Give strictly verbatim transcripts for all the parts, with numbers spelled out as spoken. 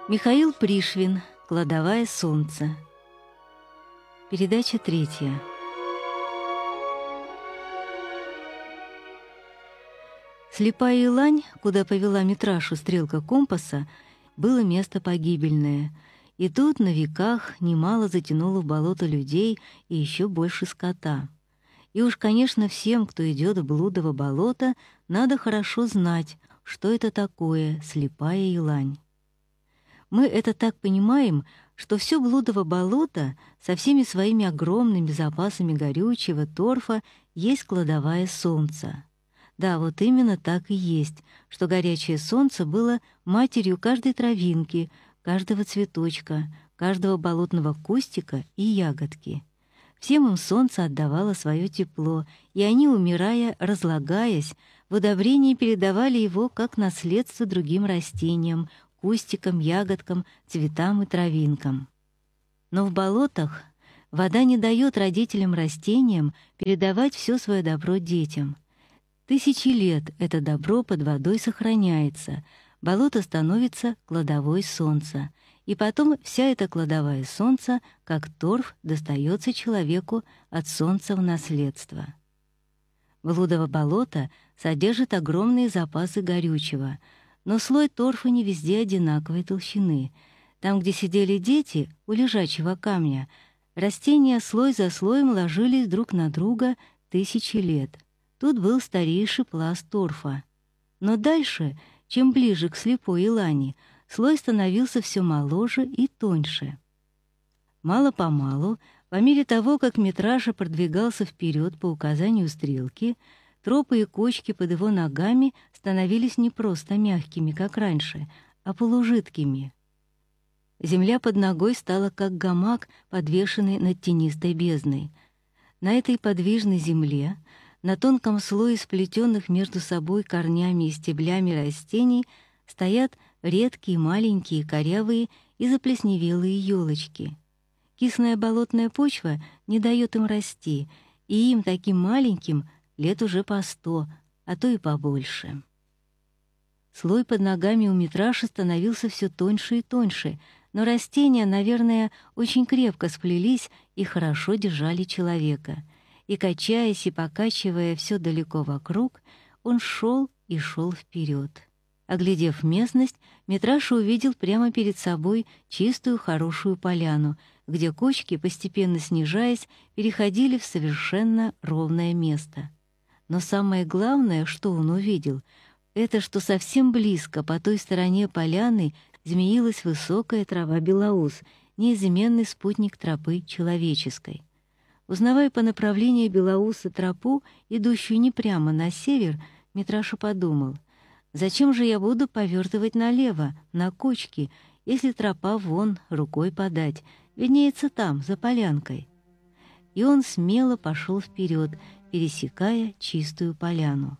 Михаил Пришвин. «Кладовая солнца». Передача третья. Слепая Елань, куда повела Митрашу стрелка компаса, было место погибельное, и тут на веках немало затянуло в болото людей и еще больше скота. И уж, конечно, всем, кто идет в блудово болото, надо хорошо знать, что это такое слепая Елань. Мы это так понимаем, что все блудово болото со всеми своими огромными запасами горючего, торфа есть кладовая солнца. Да, вот именно так и есть, что горячее солнце было матерью каждой травинки, каждого цветочка, каждого болотного кустика и ягодки. Всем им солнце отдавало свое тепло, и они, умирая, разлагаясь, в удобрении передавали его как наследство другим растениям, кустикам, ягодкам, цветам и травинкам. Но в болотах вода не дает родителям-растениям передавать все свое добро детям. Тысячи лет это добро под водой сохраняется, болото становится кладовой солнца, и потом вся эта кладовая солнца, как торф, достается человеку от солнца в наследство. Блудово болото содержит огромные запасы горючего, но слой торфа не везде одинаковой толщины. Там, где сидели дети, у лежачего камня, растения слой за слоем ложились друг на друга тысячи лет. Тут был старейший пласт торфа. Но дальше, чем ближе к слепой Елани, слой становился все моложе и тоньше. Мало-помалу, по мере того, как Митраша продвигался вперед по указанию стрелки, тропы и кочки под его ногами становились не просто мягкими, как раньше, а полужидкими. Земля под ногой стала как гамак, подвешенный над тенистой бездной. На этой подвижной земле, на тонком слое сплетенных между собой корнями и стеблями растений, стоят редкие, маленькие, корявые и заплесневелые елочки. Кислая болотная почва не дает им расти, и им, таким маленьким, лет уже по сто, а то и побольше. Слой под ногами у Митраши становился все тоньше и тоньше, но растения, наверное, очень крепко сплелись и хорошо держали человека. И, качаясь и покачивая все далеко вокруг, он шел и шел вперед. Оглядев местность, Митраша увидел прямо перед собой чистую хорошую поляну, где кочки, постепенно снижаясь, переходили в совершенно ровное место. Но самое главное, что он увидел, это что совсем близко по той стороне поляны змеилась высокая трава белоус, неизменный спутник тропы человеческой. Узнавая по направлению белоуса тропу, идущую не прямо на север, Митраша подумал: зачем же я буду повертывать налево, на кочки, если тропа вон рукой подать, виднеется там, за полянкой? И он смело пошел вперед, пересекая чистую поляну.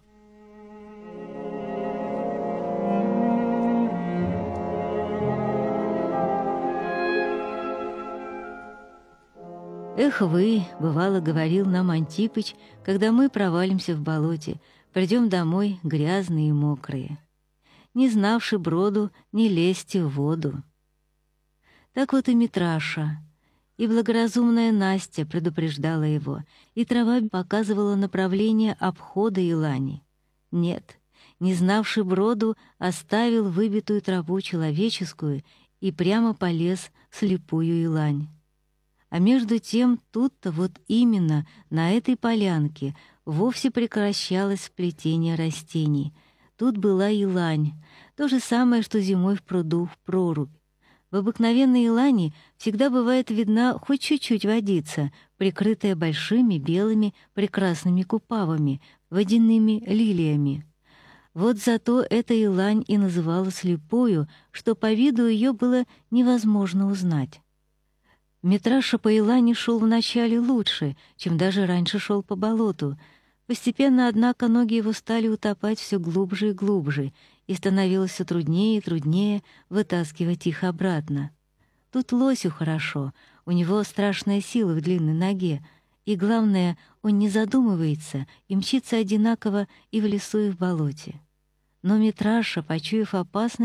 «Эх вы, — бывало, говорил нам Антипыч, — когда мы провалимся в болоте, придем домой грязные и мокрые. Не знавши броду, не лезьте в воду». Так вот и Митраша. И благоразумная Настя предупреждала его, и трава показывала направление обхода Елани. Нет, не знавший броду, оставил выбитую тропу человеческую и прямо полез в слепую Елань. А между тем тут-то вот именно на этой полянке вовсе прекращалось сплетение растений. Тут была Елань, то же самое, что зимой в пруду в прорубь. В обыкновенной Елани всегда бывает видна хоть чуть-чуть водица, прикрытая большими белыми прекрасными купавами, водяными лилиями. Вот зато эта Елань и называла слепою, что по виду ее было невозможно узнать. Митраша по Елани шел вначале лучше, чем даже раньше шел по болоту. Постепенно, однако, ноги его стали утопать все глубже и глубже, и становилось все труднее и труднее вытаскивать их обратно. Тут лосю хорошо, у него страшная сила в длинной ноге, и, главное, он не задумывается и мчится одинаково и в лесу, и в болоте. Но Митраша, почуяв опасность,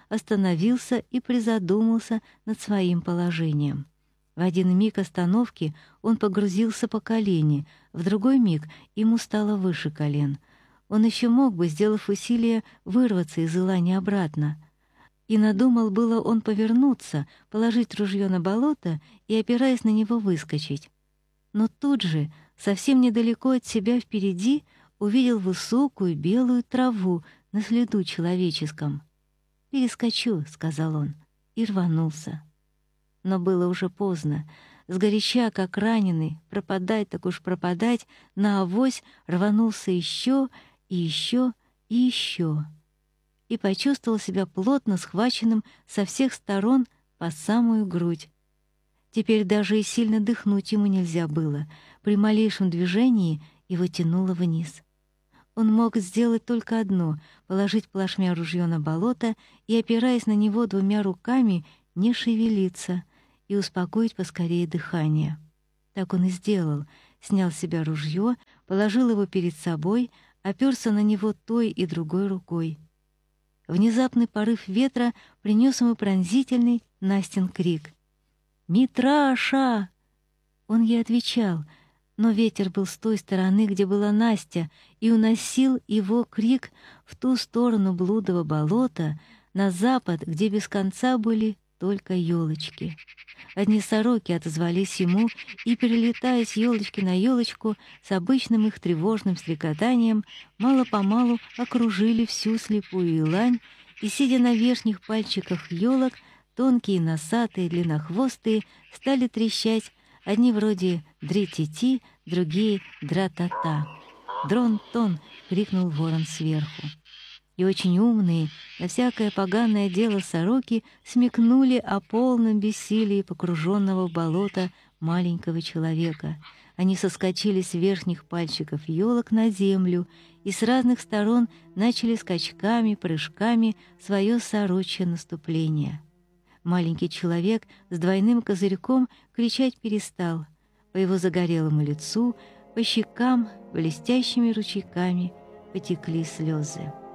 остановился и призадумался над своим положением. В один миг остановки он погрузился по колени, в другой миг ему стало выше колен. Он еще мог бы, сделав усилие, вырваться из Илани обратно. И надумал было он повернуться, положить ружье на болото и, опираясь на него, выскочить. Но тут же, совсем недалеко от себя впереди, увидел высокую белую траву на следу человеческом. «Перескочу», — сказал он, и рванулся. Но было уже поздно. Сгоряча, как раненый, пропадать так уж пропадать, на авось рванулся еще и еще и еще. И почувствовал себя плотно схваченным со всех сторон по самую грудь. Теперь даже и сильно дыхнуть ему нельзя было. При малейшем движении его тянуло вниз. Он мог сделать только одно — положить плашмя ружье на болото и, опираясь на него двумя руками, не шевелиться и успокоить поскорее дыхание. Так он и сделал. Снял с себя ружье, положил его перед собой, оперся на него той и другой рукой. Внезапный порыв ветра принес ему пронзительный Настин крик. «Митраша!» Он ей отвечал, но ветер был с той стороны, где была Настя, и уносил его крик в ту сторону блудого болота, на запад, где без конца были только елочки. Одни сороки отозвались ему и, перелетая с елочки на елочку, с обычным их тревожным стрекотанием, мало-помалу окружили всю слепую Илань, и, сидя на верхних пальчиках елок, тонкие, носатые, длиннохвостые, стали трещать, одни вроде «дри-ти-ти», другие «дра-та-та». «Дрон-тон!» — крикнул ворон сверху. И очень умные, на всякое поганое дело сороки смекнули о полном бессилии погруженного в болото маленького человека. Они соскочили с верхних пальчиков елок на землю и с разных сторон начали скачками, прыжками свое сорочье наступление. Маленький человек с двойным козырьком кричать перестал. По его загорелому лицу, по щекам блестящими ручейками потекли слезы.